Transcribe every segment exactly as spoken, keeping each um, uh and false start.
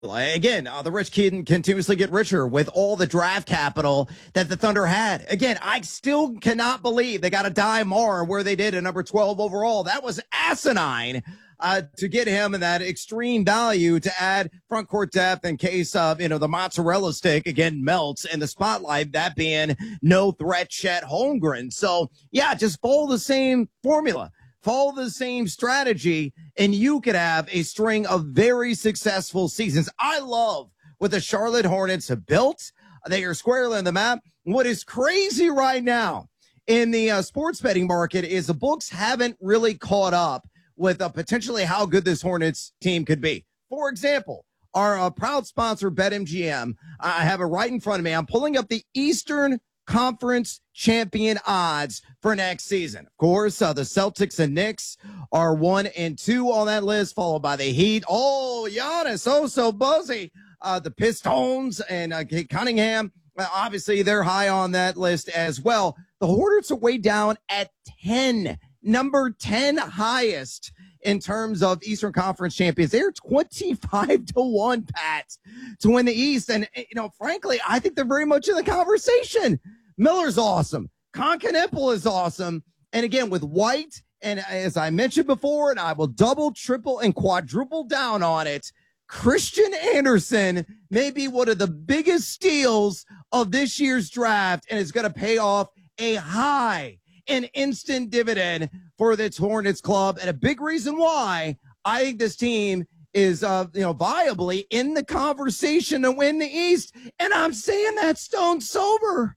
Again, uh, the rich kid continuously get richer with all the draft capital that the Thunder had. Again, I still cannot believe they got a dime more where they did at number twelve overall. That was asinine uh, to get him in that extreme value to add front court depth in case of, you know, the mozzarella stick again melts in the spotlight, that being no threat Chet Holmgren. So, yeah, just follow the same formula. Follow the same strategy, and you could have a string of very successful seasons. I love what the Charlotte Hornets have built. They are squarely on the map. What is crazy right now in the uh, sports betting market is the books haven't really caught up with uh, potentially how good this Hornets team could be. For example, our uh, proud sponsor, BetMGM, I have it right in front of me. I'm pulling up the Eastern Conference champion odds for next season. Of course, uh, the Celtics and Knicks are one and two on that list, followed by the Heat. Oh, Giannis, oh, so buzzy. Uh, the Pistons and uh, Cunningham, uh, obviously, they're high on that list as well. The Hornets are way down at ten, number ten highest in terms of Eastern Conference champions. They're twenty-five to one, Pat, to win the East. And, you know, frankly, I think they're very much in the conversation. Miller's awesome. Konkanipple is awesome. And again, with White, and as I mentioned before, and I will double, triple, and quadruple down on it, Christian Anderson may be one of the biggest steals of this year's draft, and it's going to pay off a high and instant dividend for the Hornets club. And a big reason why I think this team is, uh, you know, viably in the conversation to win the East. And I'm saying that stone sober.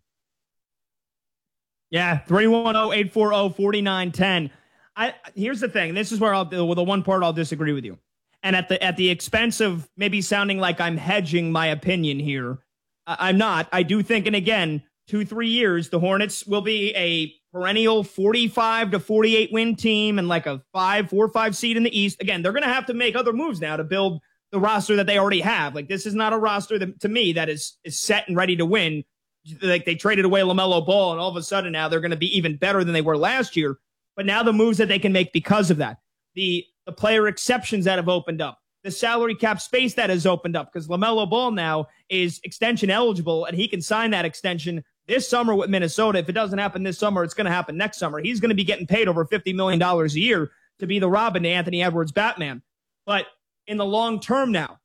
Yeah, three one zero, eight four zero, four nine one zero. I here's the thing. This is where I'll well, the one part I'll disagree with you. And at the at the expense of maybe sounding like I'm hedging my opinion here, I, I'm not. I do think, and again, two, three years, the Hornets will be a perennial forty-five to forty-eight win team and like a five, four, five seed in the East. Again, they're going to have to make other moves now to build the roster that they already have. Like, this is not a roster that, to me, that is is set and ready to win. Like, they traded away LaMelo Ball, and all of a sudden now they're going to be even better than they were last year. But now the moves that they can make because of that, the the player exceptions that have opened up, the salary cap space that has opened up, because LaMelo Ball now is extension eligible, and he can sign that extension this summer with Minnesota. If it doesn't happen this summer, it's going to happen next summer. He's going to be getting paid over fifty million dollars a year to be the Robin to Anthony Edwards Batman. But in the long term now,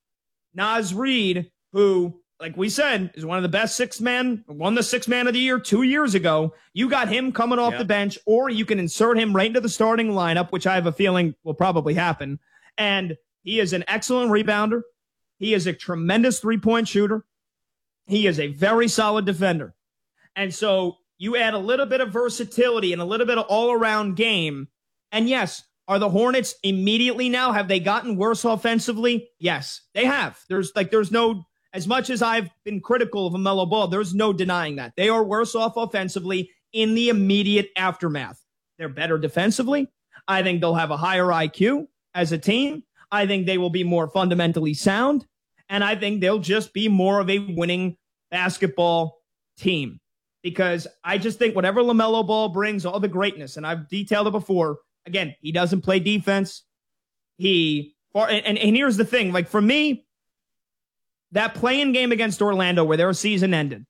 Naz Reid, who, like we said, is one of the best six man, won the six man of the year two years ago. You got him coming off yeah. the bench, or you can insert him right into the starting lineup, which I have a feeling will probably happen. And he is an excellent rebounder. He is a tremendous three-point shooter. He is a very solid defender. And so you add a little bit of versatility and a little bit of all-around game. And yes, are the Hornets immediately now, have they gotten worse offensively? Yes, they have. There's like, there's no, as much as I've been critical of LaMelo Ball, there's no denying that. They are worse off offensively in the immediate aftermath. They're better defensively. I think they'll have a higher I Q as a team. I think they will be more fundamentally sound. And I think they'll just be more of a winning basketball team. Because I just think whatever LaMelo Ball brings, all the greatness, and I've detailed it before, again, he doesn't play defense. He, and, and here's the thing, like for me, that play-in game against Orlando where their season ended,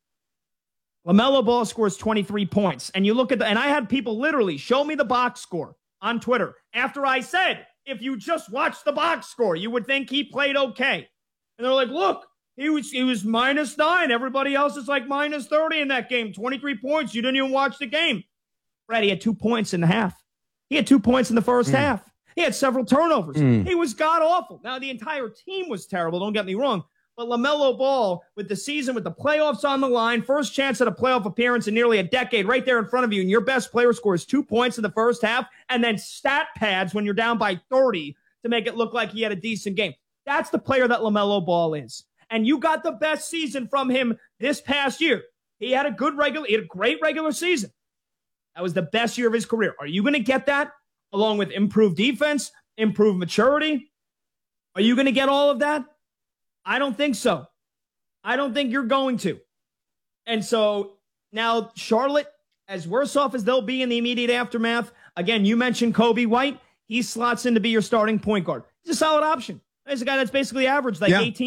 LaMelo Ball scores twenty-three points. And you look at the, and I had people literally show me the box score on Twitter after I said, if you just watch the box score, you would think he played okay. And they're like, look, he was he was minus nine. Everybody else is like minus thirty in that game. twenty-three points. You didn't even watch the game. Brad, he had two points in the half. He had two points in the first mm. half. He had several turnovers. Mm. He was god-awful. Now, the entire team was terrible. Don't get me wrong. But LaMelo Ball, with the season, with the playoffs on the line, first chance at a playoff appearance in nearly a decade, right there in front of you, and your best player scores two points in the first half, and then stat pads when you're down by thirty to make it look like he had a decent game. That's the player that LaMelo Ball is. And you got the best season from him this past year. He had a good regular, he had a great regular season. That was the best year of his career. Are you going to get that along with improved defense, improved maturity? Are you going to get all of that? I don't think so. I don't think you're going to. And so now Charlotte, as worse off as they'll be in the immediate aftermath, again, you mentioned Kobe White. He slots in to be your starting point guard. He's a solid option. He's a guy that's basically averaged like Yeah. eighteen